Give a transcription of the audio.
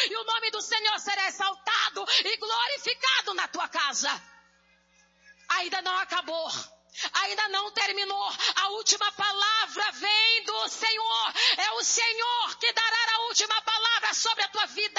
e o nome do Senhor será exaltado e glorificado na tua casa. Ainda não acabou. Ainda não terminou. A última palavra vem do Senhor. É o Senhor que dará a última palavra sobre a tua vida.